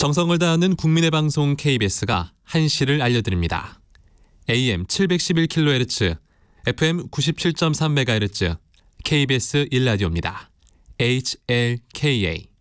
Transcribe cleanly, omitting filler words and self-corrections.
정성을 다하는 국민의 방송 KBS가 한시를 알려드립니다. AM 711kHz, FM 97.3MHz, KBS 1라디오입니다. HLKA